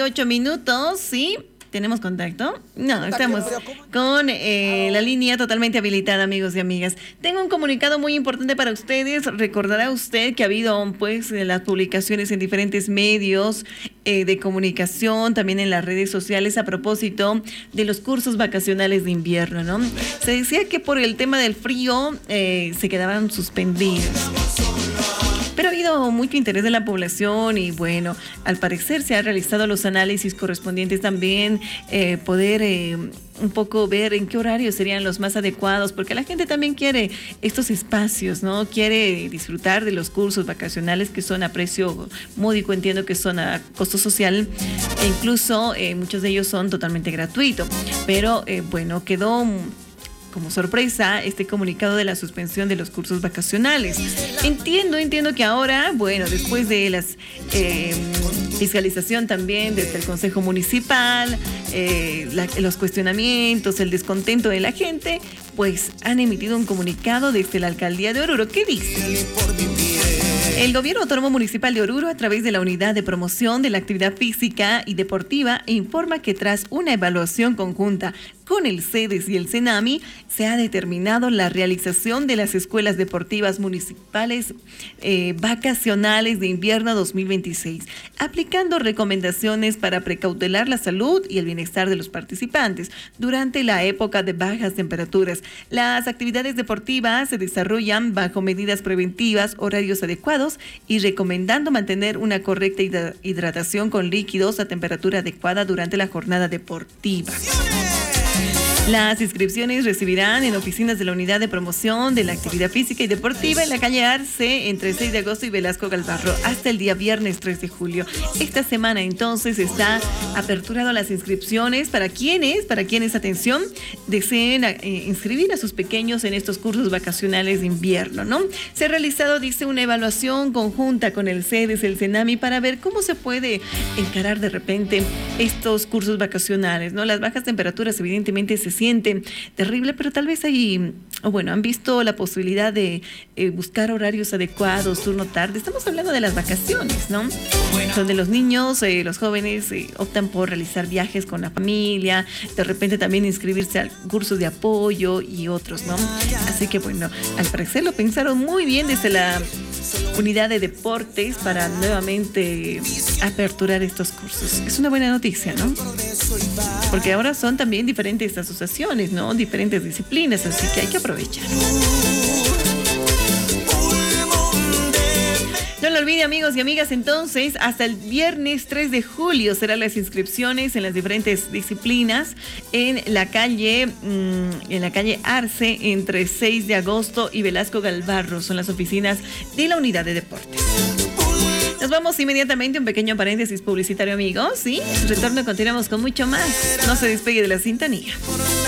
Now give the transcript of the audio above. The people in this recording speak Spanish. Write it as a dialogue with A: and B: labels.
A: 8:38, ¿sí? ¿Tenemos contacto? No, estamos con la línea totalmente habilitada, amigos y amigas. Tengo un comunicado muy importante para ustedes. Recordará usted que ha habido, pues, las publicaciones en diferentes medios de comunicación, también en las redes sociales, a propósito de los cursos vacacionales de invierno, ¿no? Se decía que por el tema del frío se quedaban suspendidos. Pero ha habido mucho interés de la población y bueno, al parecer se han realizado los análisis correspondientes también, poder un poco ver en qué horarios serían los más adecuados, porque la gente también quiere estos espacios, ¿no? Quiere disfrutar de los cursos vacacionales que son a precio módico, entiendo que son a costo social, e incluso muchos de ellos son totalmente gratuitos. Pero bueno, quedó como sorpresa este comunicado de la suspensión de los cursos vacacionales. Entiendo que ahora, bueno, después de las fiscalización también desde el Consejo Municipal, los cuestionamientos, el descontento de la gente, pues han emitido un comunicado desde la Alcaldía de Oruro. ¿Qué dice? El Gobierno Autónomo Municipal de Oruro, a través de la Unidad de Promoción de la Actividad Física y Deportiva, informa que tras una evaluación conjunta con el CEDES y el CENAMI, se ha determinado la realización de las escuelas deportivas municipales vacacionales de invierno 2026, aplicando recomendaciones para precautelar la salud y el bienestar de los participantes durante la época de bajas temperaturas. Las actividades deportivas se desarrollan bajo medidas preventivas, horarios adecuados y recomendando mantener una correcta hidratación con líquidos a temperatura adecuada durante la jornada deportiva. Las inscripciones recibirán en oficinas de la Unidad de Promoción de la Actividad Física y Deportiva en la calle Arce entre 6 de agosto y Velasco Galvarro hasta el día viernes 3 de julio. Esta semana entonces está aperturado las inscripciones para quienes, atención, deseen inscribir a sus pequeños en estos cursos vacacionales de invierno, ¿no? Se ha realizado, dice, una evaluación conjunta con el CEDES, el CENAMI, para ver cómo se puede encarar de repente estos cursos vacacionales, ¿no? Las bajas temperaturas evidentemente se siente terrible, pero tal vez han visto la posibilidad de buscar horarios adecuados, turno tarde. Estamos hablando de las vacaciones, ¿no? Donde los niños, los jóvenes optan por realizar viajes con la familia, de repente también inscribirse a cursos de apoyo y otros, ¿no? Así que bueno, al parecer lo pensaron muy bien desde la Unidad de Deportes para nuevamente aperturar estos cursos. Es una buena noticia, ¿no? Porque ahora son también diferentes asociaciones, ¿no? Diferentes disciplinas, así que hay que aprovechar. No lo olvide, amigos y amigas, entonces, hasta el viernes 3 de julio serán las inscripciones en las diferentes disciplinas en la calle Arce entre 6 de agosto y Velasco Galvarro. Son las oficinas de la Unidad de Deportes. Nos vamos inmediatamente a un pequeño paréntesis publicitario, amigos, ¿sí? Retorno, continuamos con mucho más. No se despegue de la sintonía.